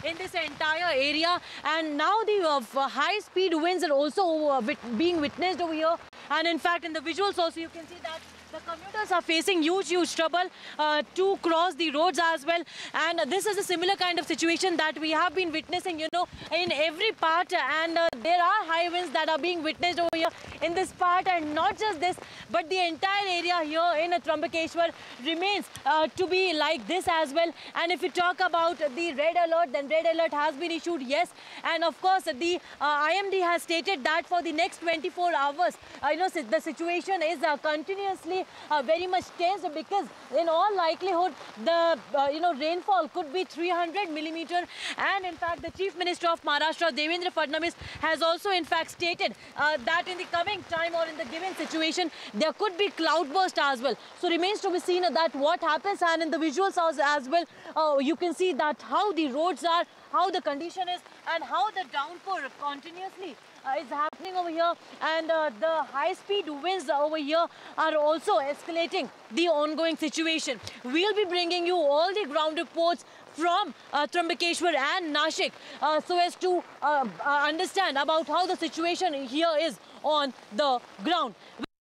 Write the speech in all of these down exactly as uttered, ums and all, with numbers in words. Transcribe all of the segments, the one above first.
in this entire area. And now the uh, high-speed winds are also uh, wit being witnessed over here. And in fact, in the visuals also, you can see that the commuters are facing huge, huge trouble uh, to cross the roads as well. And uh, this is a similar kind of situation that we have been witnessing, you know, in every part. And uh, there are high winds that are being witnessed over here in this part. And not just this, but the entire area here in uh, Trambakeshwar remains uh, to be like this as well. And if you talk about the red alert, then red alert has been issued, yes. And of course, the uh, I M D has stated that for the next twenty-four hours, uh, you know, the situation is uh, continuously Uh, very much tense, because in all likelihood the uh, you know rainfall could be three hundred millimeter. And in fact, the Chief Minister of Maharashtra, Devendra Fadnavis, has also in fact stated uh, that in the coming time or in the given situation there could be cloudburst as well. So remains to be seen that what happens. And in the visuals as, as well, uh, you can see that how the roads are, how the condition is, and how the downpour continuously Uh, is happening over here. And uh, the high-speed winds over here are also escalating the ongoing situation. We'll be bringing you all the ground reports from uh, Trambakeshwar and Nashik uh, so as to uh, uh, understand about how the situation here is on the ground.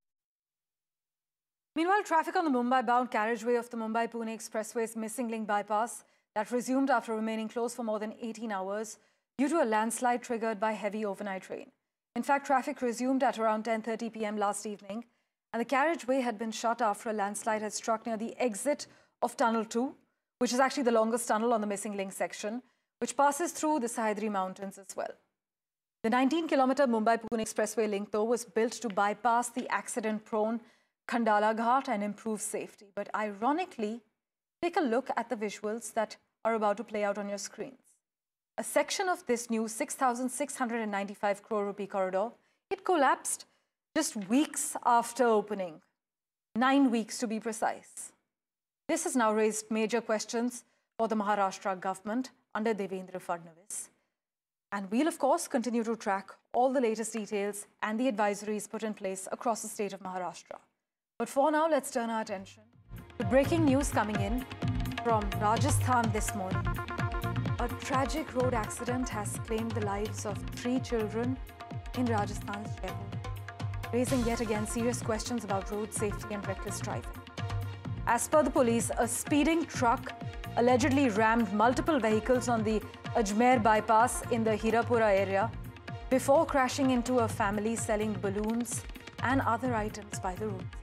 Meanwhile, traffic on the Mumbai-bound carriageway of the Mumbai-Pune Expressway's missing link bypass that resumed after remaining closed for more than eighteen hours due to a landslide triggered by heavy overnight rain. In fact, traffic resumed at around ten thirty p m last evening, and the carriageway had been shut after a landslide had struck near the exit of Tunnel two, which is actually the longest tunnel on the missing link section, which passes through the Sahyadri Mountains as well. The nineteen kilometer Mumbai-Pune Expressway link, though, was built to bypass the accident-prone Khandala Ghat and improve safety. But ironically, take a look at the visuals that are about to play out on your screens. A section of this new six thousand six hundred ninety-five crore rupee corridor, it collapsed just weeks after opening. Nine weeks to be precise. This has now raised major questions for the Maharashtra government under Devendra Fadnavis. And we'll, of course, continue to track all the latest details and the advisories put in place across the state of Maharashtra. But for now, let's turn our attention to breaking news coming in from Rajasthan this morning. A tragic road accident has claimed the lives of three children in Rajasthan's Jaipur, raising yet again serious questions about road safety and reckless driving. As per the police, a speeding truck allegedly rammed multiple vehicles on the Ajmer bypass in the Hirapura area before crashing into a family selling balloons and other items by the road.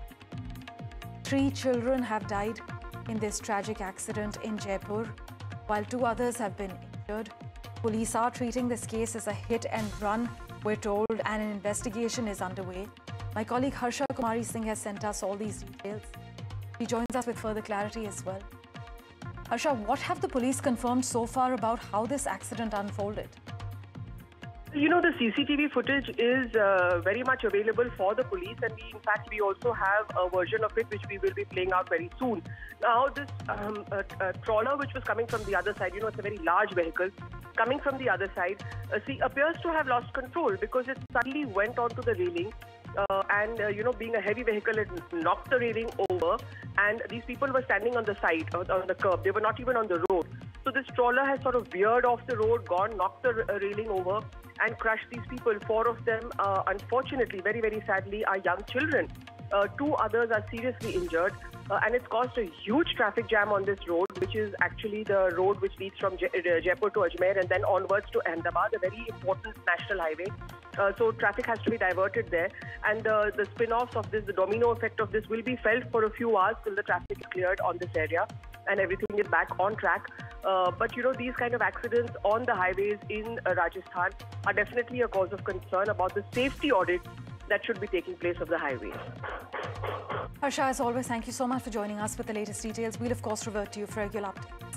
Three children have died in this tragic accident in Jaipur, while two others have been injured. Police are treating this case as a hit and run, we're told, and an investigation is underway. My colleague Harsha Kumari Singh has sent us all these details. He joins us with further clarity as well. Harsha, what have the police confirmed so far about how this accident unfolded? You know, the C C T V footage is uh, very much available for the police, and we, in fact, we also have a version of it which we will be playing out very soon. Now, this um, uh, uh, trawler which was coming from the other side, you know, it's a very large vehicle, coming from the other side, uh, see, appears to have lost control because it suddenly went onto the railing. Uh, and, uh, you know, being a heavy vehicle, it knocked the railing over, and these people were standing on the side, uh, on the curb. They were not even on the road. So this trawler has sort of veered off the road, gone, knocked the uh, railing over, and crushed these people. Four of them, uh, unfortunately, very, very sadly, are young children. Uh, two others are seriously injured. Uh, and it's caused a huge traffic jam on this road, which is actually the road which leads from Je uh, Jaipur to Ajmer and then onwards to Ahmedabad, a very important national highway. Uh, so traffic has to be diverted there. And uh, the spin-offs of this, the domino effect of this will be felt for a few hours till the traffic is cleared on this area and everything is back on track. Uh, but, you know, these kind of accidents on the highways in uh, Rajasthan are definitely a cause of concern about the safety audit that should be taking place of the highways. Harsha, as always, thank you so much for joining us with the latest details. We'll, of course, revert to you for regular updates.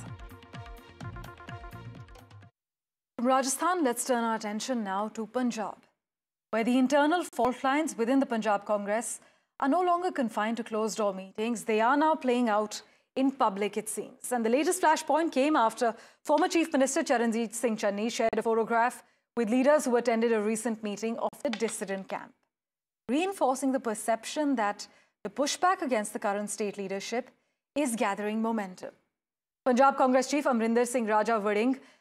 From Rajasthan, let's turn our attention now to Punjab, where the internal fault lines within the Punjab Congress are no longer confined to closed-door meetings. They are now playing out in public, it seems. And the latest flashpoint came after former Chief Minister Charanjit Singh Channi shared a photograph with leaders who attended a recent meeting of the dissident camp, reinforcing the perception that the pushback against the current state leadership is gathering momentum. Punjab Congress Chief Amrinder Singh Raja Vading